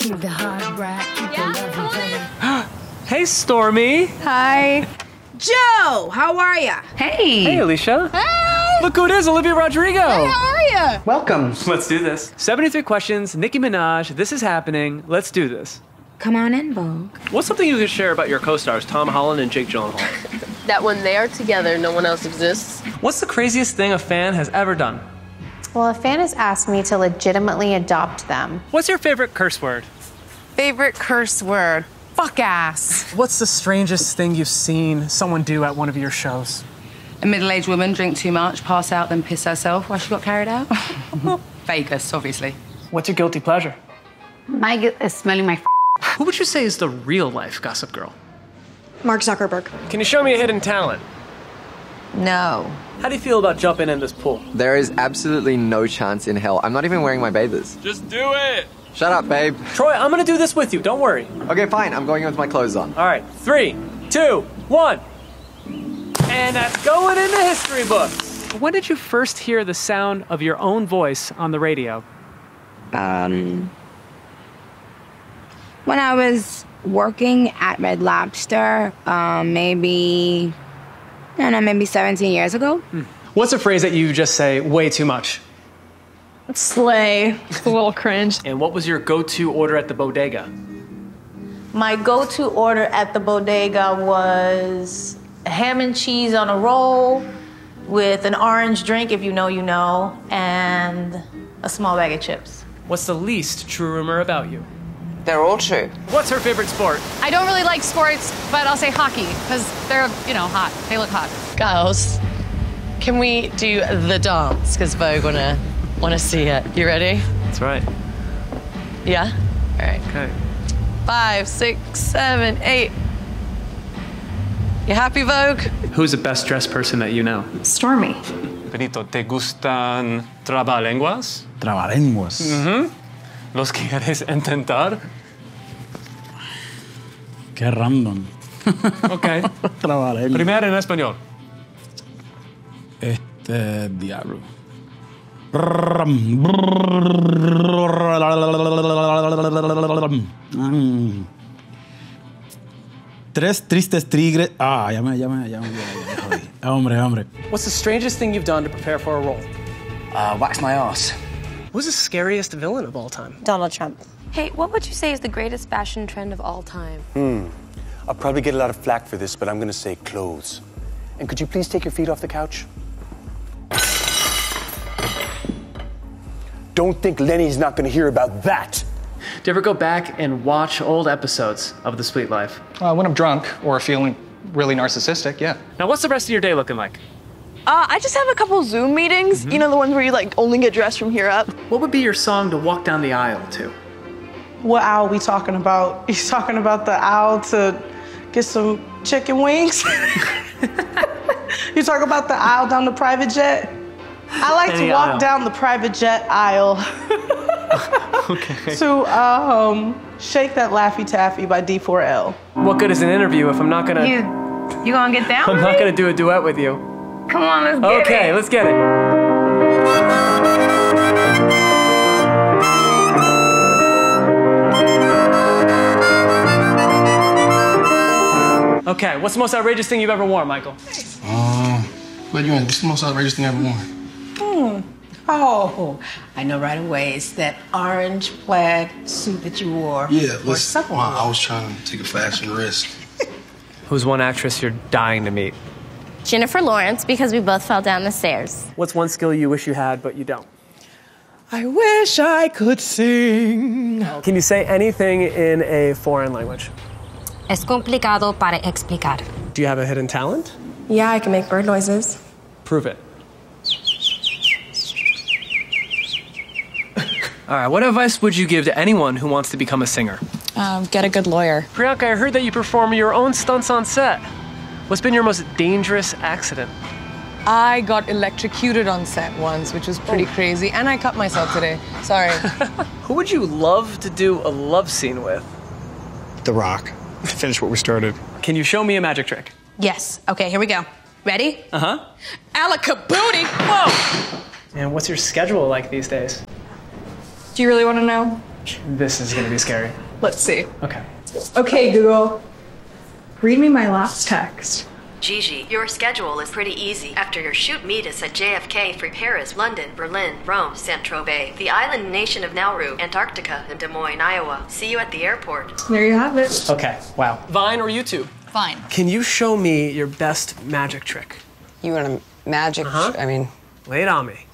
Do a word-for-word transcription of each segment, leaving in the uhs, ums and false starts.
Keep the heart right, keep the love Hey, Stormy. Hi. Joe, how are ya? Hey. Hey, Alicia. Hey. Look who it is, Olivia Rodrigo. Hey, how are ya? Welcome. Let's do this. seventy-three questions, Nicki Minaj, this is happening. Let's do this. Come on in, Vogue. What's something you can share about your co-stars, Tom Holland and Jake Gyllenhaal? That when they are together, no one else exists. What's the craziest thing a fan has ever done? Well, a fan has asked me to legitimately adopt them. What's your favorite curse word? Favorite curse word? Fuck ass. What's the strangest thing you've seen someone do at one of your shows? A middle-aged woman drink too much, pass out, then piss herself while she got carried out. Vegas, obviously. What's your guilty pleasure? My gu- is smelling my f- Who would you say is the real-life Gossip Girl? Mark Zuckerberg. Can you show me a hidden talent? No. How do you feel about jumping in this pool? There is absolutely no chance in hell. I'm not even wearing my bathers. Just do it! Shut up, babe. Troy, I'm gonna do this with you, don't worry. Okay, fine. I'm going in with my clothes on. All right, three, two, one. And that's going in the history books. When did you first hear the sound of your own voice on the radio? Um, when I was working at Red Lobster, um, maybe, I don't know, maybe seventeen years ago. Hmm. What's a phrase that you just say way too much? Slay. It's a little cringe. And what was your go-to order at the bodega? My go-to order at the bodega was ham and cheese on a roll with an orange drink, if you know, you know, and a small bag of chips. What's the least true rumor about you? They're all true. What's her favorite sport? I don't really like sports, but I'll say hockey, because they're, you know, hot. They look hot. Girls, can we do the dance? Because Vogue wanna, wanna see it. You ready? That's right. Yeah? All right. Okay. Five, six, seven, eight. You happy, Vogue? Who's the best dressed person that you know? Stormy. Benito, ¿te gustan trabalenguas? Trabalenguas. Mm-hmm. ¿Los quieres intentar? Qué random. Ok. Trabalenguas. Primero en español. Este diablo. Mm. Tres tristes tigres. Ah, ya me, ya me, ya me, ya me, ya me jodí. Hombre, hombre. What's the strangest thing you've done to prepare for a role? Uh, wax my ass. Who's the scariest villain of all time? Donald Trump. Hey, what would you say is the greatest fashion trend of all time? Hmm. I'll probably get a lot of flack for this, but I'm gonna say clothes. And could you please take your feet off the couch? Don't think Lenny's not gonna hear about that. Do you ever go back and watch old episodes of The Sweet Life? Uh, when I'm drunk or feeling really narcissistic, yeah. Now, what's the rest of your day looking like? Uh, I just have a couple Zoom meetings. Mm-hmm. You know, the ones where you like only get dressed from here up. What would be your song to walk down the aisle to? What aisle we talking about? He's talking about the aisle to get some chicken wings? You talk about the aisle down the private jet? I like Any to walk aisle. down the private jet aisle. Okay. To um, Shake That Laffy Taffy by D four L. What good is an interview if I'm not gonna... You, you gonna get down I'm with not me? gonna do a duet with you. Come on, let's get it. Okay, let's get it. Okay, what's the most outrageous thing you've ever worn, Michael? Um, what you want? What's the most outrageous thing I ever worn? Hmm. Oh, I know right away. It's that orange plaid suit that you wore. Yeah, for listen, supper. I I was trying to take a fashion risk. Who's one actress you're dying to meet? Jennifer Lawrence, because we both fell down the stairs. What's one skill you wish you had, but you don't? I wish I could sing. Can you say anything in a foreign language? Es complicado para explicar. Do you have a hidden talent? Yeah, I can make bird noises. Prove it. All right, what advice would you give to anyone who wants to become a singer? Um, get a good lawyer. Priyanka, I heard that you perform your own stunts on set. What's been your most dangerous accident? I got electrocuted on set once, which was pretty Oh. crazy, and I cut myself today. Sorry. Who would you love to do a love scene with? The Rock. Finish what we started. Can you show me a magic trick? Yes. Okay, here we go. Ready? Uh-huh. Alakabooty! Whoa! And what's your schedule like these days? Do you really want to know? This is gonna be scary. Let's see. Okay. Okay, Google. Read me my last text. Gigi, your schedule is pretty easy. After your shoot, meet us at J F K for Paris, London, Berlin, Rome, Saint-Tropez, the island nation of Nauru, Antarctica, and Des Moines, Iowa. See you at the airport. There you have it. Okay, wow. Vine or YouTube? Fine. Can you show me your best magic trick? You want a magic? Uh-huh. I mean, lay it on me.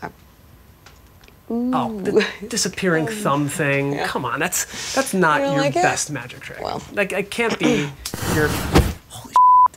Oh, the disappearing thumb thing. Yeah. Come on, that's that's not You don't your like it? best magic trick. Well. Like, it can't be your. Holy.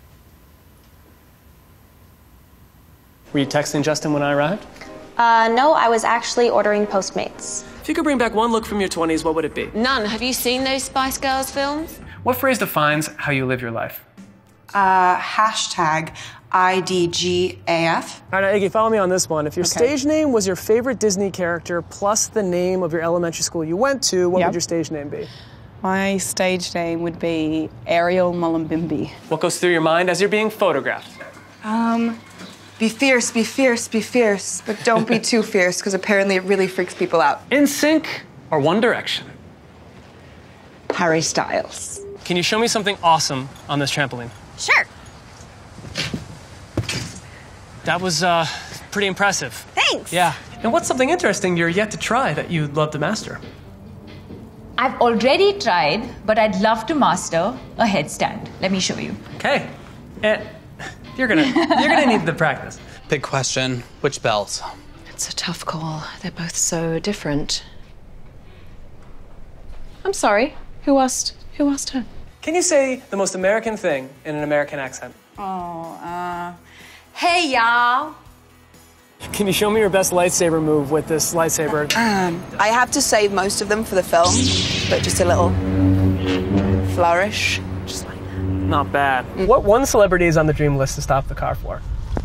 Were you texting Justin when I arrived? Uh, no, I was actually ordering Postmates. If you could bring back one look from your twenties, what would it be? None. Have you seen those Spice Girls films? What phrase defines how you live your life? Uh, hashtag I D G A F. All right, Iggy, follow me on this one. If your Okay. stage name was your favorite Disney character plus the name of your elementary school you went to, what Yep. would your stage name be? My stage name would be Ariel Mullumbimby. What goes through your mind as you're being photographed? Um, be fierce, be fierce, be fierce, but don't be too fierce because apparently it really freaks people out. In Sync or One Direction? Harry Styles. Can you show me something awesome on this trampoline? Sure. That was uh, pretty impressive. Thanks. Yeah. And what's something interesting you're yet to try that you'd love to master? I've already tried, but I'd love to master a headstand. Let me show you. Okay. And you're gonna you're gonna need the practice. Big question. Which bells? It's a tough call. They're both so different. I'm sorry. Who asked? Who asked her? Can you say the most American thing in an American accent? Oh, uh, Hey, y'all. Can you show me your best lightsaber move with this lightsaber? Um, I have to save most of them for the film, but just a little flourish. Just like that. Not bad. What one celebrity is on the dream list to stop the car for?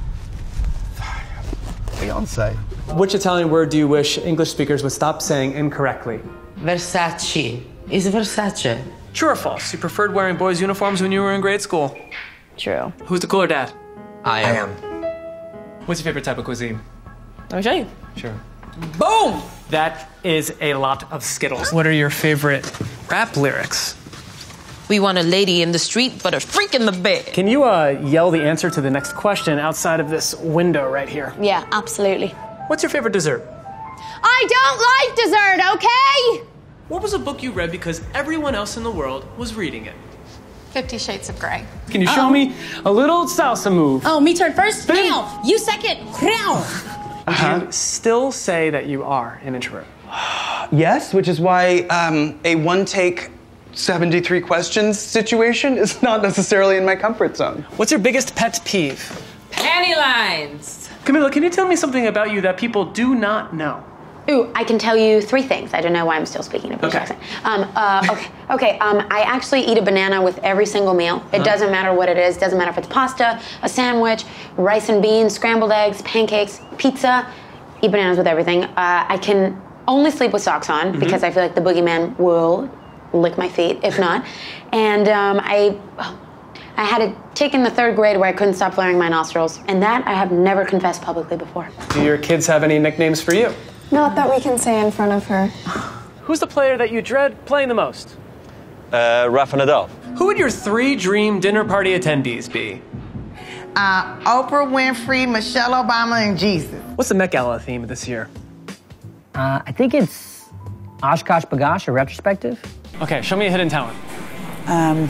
Beyonce. Which Italian word do you wish English speakers would stop saying incorrectly? Versace. Is Versace. True or false? You preferred wearing boys' uniforms when you were in grade school? True. Who's the cooler dad? I am. What's your favorite type of cuisine? Let me show you. Sure. Boom! That is a lot of Skittles. What are your favorite rap lyrics? We want a lady in the street, but a freak in the bed. Can you uh, yell the answer to the next question outside of this window right here? Yeah, absolutely. What's your favorite dessert? I don't like dessert, okay? What was a book you read because everyone else in the world was reading it? Fifty Shades of Grey. Can you show me a little salsa move? Oh, me turn first? Now. You second. Now. Would you still say that you are an introvert? Yes, which is why um, a one-take seventy-three questions situation is not necessarily in my comfort zone. What's your biggest pet peeve? Panty lines. Camila, can you tell me something about you that people do not know? Ooh, I can tell you three things. I don't know why I'm still speaking a British Okay. accent. Um, uh, okay, okay. Um, I actually eat a banana with every single meal. It Huh? doesn't matter what it is. Doesn't matter if it's pasta, a sandwich, rice and beans, scrambled eggs, pancakes, pizza. Eat bananas with everything. Uh, I can only sleep with socks on Mhm. because I feel like the boogeyman will lick my feet if not. And um, I, I had a tick in the third grade where I couldn't stop flaring my nostrils, and that I have never confessed publicly before. Do your kids have any nicknames for you? Not that we can say in front of her. Who's the player that you dread playing the most? Uh, Rafa Nadal. Who would your three dream dinner party attendees be? Uh, Oprah Winfrey, Michelle Obama, and Jesus. What's the Met Gala theme of this year? Uh, I think it's Oshkosh Bagosh, a retrospective. Okay, show me a hidden talent. Um,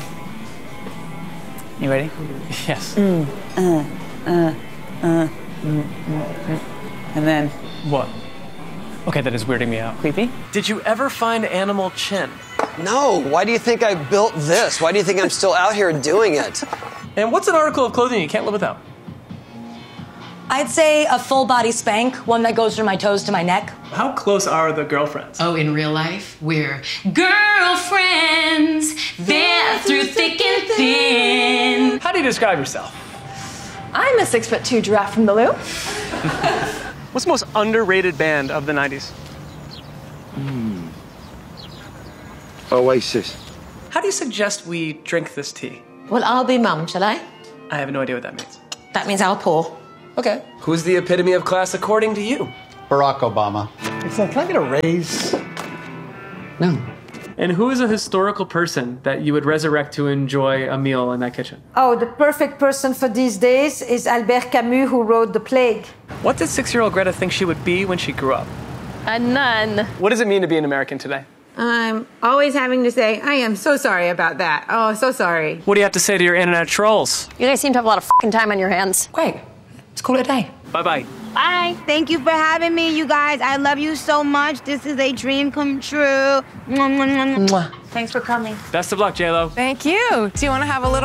you ready? Yes. Mm, uh, uh, uh, mm, mm, mm. And then What? Okay, that is weirding me out. Creepy? Did you ever find animal chin? No, why do you think I built this? Why do you think I'm still out here doing it? And what's an article of clothing you can't live without? I'd say a full body spank, one that goes from my toes to my neck. How close are the girlfriends? Oh, in real life, we're girlfriends. They're through thick and thin. How do you describe yourself? I'm a six foot two giraffe from the Lou. What's the most underrated band of the nineties? Hmm. Oasis. How do you suggest we drink this tea? Well, I'll be mum, shall I? I have no idea what that means. That means I'll pour. Okay. Who's the epitome of class according to you? Barack Obama. Hey, son, can I get a raise? No. And who is a historical person that you would resurrect to enjoy a meal in that kitchen? Oh, the perfect person for these days is Albert Camus, who wrote The Plague. What did six-year-old Greta think she would be when she grew up? A nun. What does it mean to be an American today? I'm always having to say, I am so sorry about that. Oh, so sorry. What do you have to say to your internet trolls? You guys seem to have a lot of fucking time on your hands. Great. Let's call it a day. Bye-bye. Bye. Thank you for having me, you guys. I love you so much. This is a dream come true. Mwah, mwah, mwah. Mwah. Thanks for coming. Best of luck, J-Lo. Thank you. Do you want to have a little